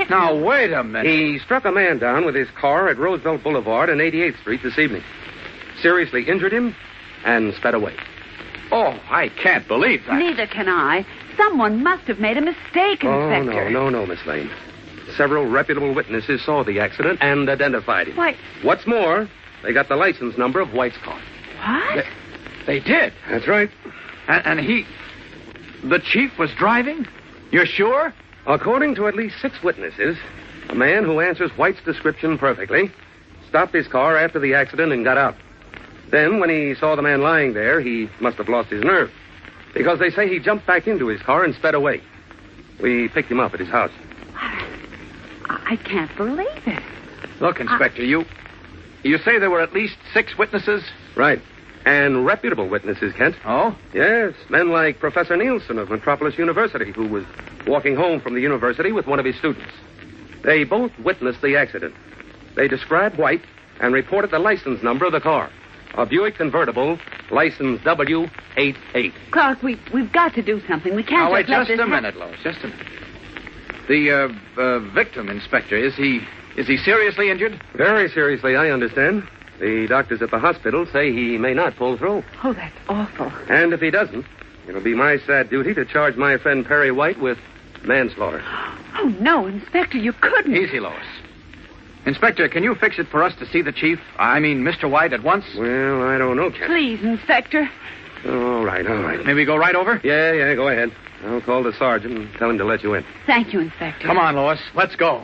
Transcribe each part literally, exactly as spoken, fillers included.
Inspector. Now, wait a minute. He struck a man down with his car at Roosevelt Boulevard and eighty-eighth Street this evening. Seriously injured him and sped away. Oh, I can't believe that. Neither can I. Someone must have made a mistake, Oh, Inspector. no, no, no, Miss Lane. Several reputable witnesses saw the accident and identified him. Why... What's more, they got the license number of White's car. What? They, they did. That's right. And, and he... The chief was driving? You're sure? According to at least six witnesses, a man who answers White's description perfectly stopped his car after the accident and got out. Then, when he saw the man lying there, he must have lost his nerve. Because they say he jumped back into his car and sped away. We picked him up at his house. I can't believe it. Look, Inspector, I... you... You say there were at least six witnesses? Right. And reputable witnesses, Kent. Oh? Yes, men like Professor Nielsen of Metropolis University, who was walking home from the university with one of his students. They both witnessed the accident. They described White and reported the license number of the car. A Buick convertible, license W eighty-eight. Clark, we, we've got to do something. We can't Now, wait just let just this a ha- minute, Lois. Just a minute. The uh, uh, victim, Inspector, is he is he seriously injured? Very seriously, I understand. The doctors at the hospital say he may not pull through. Oh, that's awful. And if he doesn't, it'll be my sad duty to charge my friend Perry White with manslaughter. Oh, no, Inspector, you couldn't. Easy, Lois. Inspector, can you fix it for us to see the chief? I mean, Mister White at once? Well, I don't know, Kent. Please, Inspector. All right, all right. May we go right over? Yeah, yeah, go ahead. I'll call the sergeant and tell him to let you in. Thank you, Inspector. Come on, Lois. Let's go.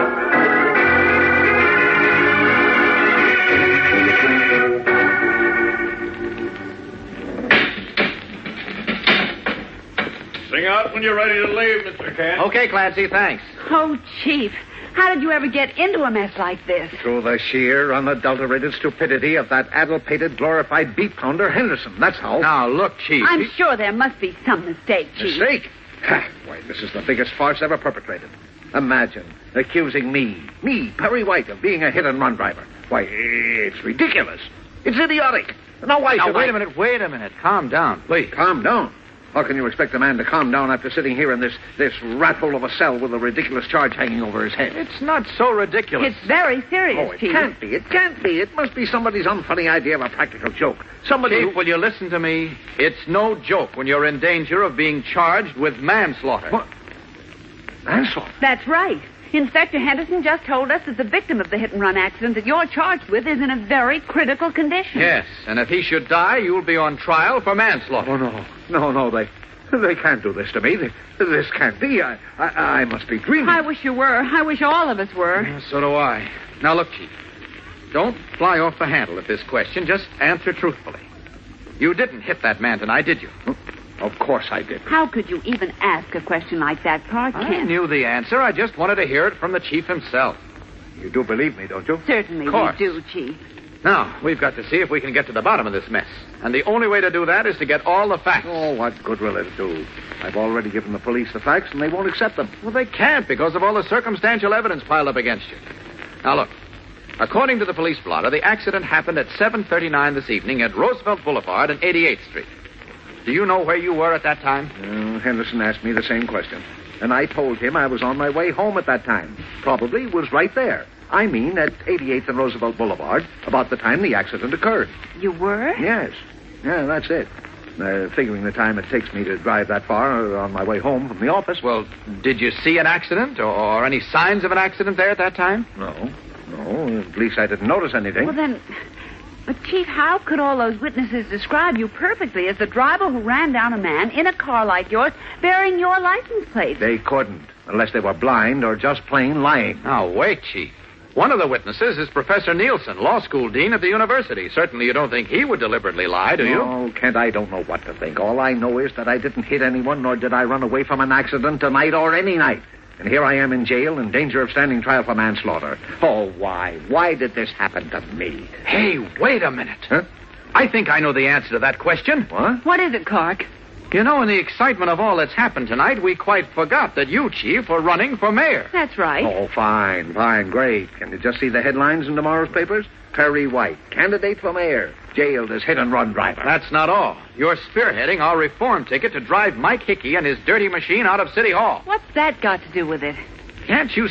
Sing out when you're ready to leave, Mister Kent. Okay, Clancy, thanks. Oh, Chief, how did you ever get into a mess like this? Through the sheer, unadulterated stupidity of that addle-pated, glorified beat pounder, Henderson. That's how. Now, look, Chief. I'm he... sure there must be some mistake, Chief. Mistake? Ha! Why, this is the biggest farce ever perpetrated. Imagine accusing me, me, Perry White, of being a hit-and-run driver. Why, it's ridiculous. It's idiotic. Now, why Now, should wait I... a minute, wait a minute. Calm down, please. Calm down. How can you expect a man to calm down after sitting here in this, this rat-hole of a cell with a ridiculous charge hanging over his head? It's not so ridiculous. It's very serious, Oh, it Chief. can't be. It can't be. It must be somebody's unfunny idea of a practical joke. Somebody Chief, who... will you listen to me? It's no joke when you're in danger of being charged with manslaughter. What? Manslaughter? That's right. Inspector Henderson just told us that the victim of the hit-and-run accident that you're charged with is in a very critical condition. Yes, and if he should die, you'll be on trial for manslaughter. Oh, no. No, no, they... They can't do this to me. They, this can't be. I, I I must be dreaming. I wish you were. I wish all of us were. Yeah, so do I. Now, look, Chief. Don't fly off the handle at this question. Just answer truthfully. You didn't hit that man tonight, did you? Of course I did. How could you even ask a question like that, Clark I Kent? knew the answer. I just wanted to hear it from the chief himself. You do believe me, don't you? Certainly Of course. we do, Chief. Now, we've got to see if we can get to the bottom of this mess. And the only way to do that is to get all the facts. Oh, what good will it do? I've already given the police the facts, and they won't accept them. Well, they can't because of all the circumstantial evidence piled up against you. Now, look. According to the police blotter, the accident happened at seven thirty-nine this evening at Roosevelt Boulevard and eighty-eighth Street. Do you know where you were at that time? Uh, Henderson asked me the same question. And I told him I was on my way home at that time. Probably was right there. I mean, at eighty-eighth and Roosevelt Boulevard, about the time the accident occurred. You were? Yes. Yeah, that's it. Uh, figuring the time it takes me to drive that far on my way home from the office. Well, did you see an accident or, or any signs of an accident there at that time? No. No, at least I didn't notice anything. Well, then... But, Chief, how could all those witnesses describe you perfectly as the driver who ran down a man in a car like yours bearing your license plate? They couldn't, unless they were blind or just plain lying. Now, wait, Chief. One of the witnesses is Professor Nielsen, law school dean at the university. Certainly you don't think he would deliberately lie, do you? Oh, Kent, I don't know what to think. All I know is that I didn't hit anyone, nor did I run away from an accident tonight or any night. And here I am in jail in danger of standing trial for manslaughter. Oh, why? Why did this happen to me? Hey, wait a minute. Huh? I think I know the answer to that question. What? What is it, Clark? You know, in the excitement of all that's happened tonight, we quite forgot that you, Chief, were running for mayor. That's right. Oh, fine, fine, great. Can you just see the headlines in tomorrow's papers? Perry White, candidate for mayor, jailed as hit-and-run driver. That's not all. You're spearheading our reform ticket to drive Mike Hickey and his dirty machine out of City Hall. What's that got to do with it? Can't you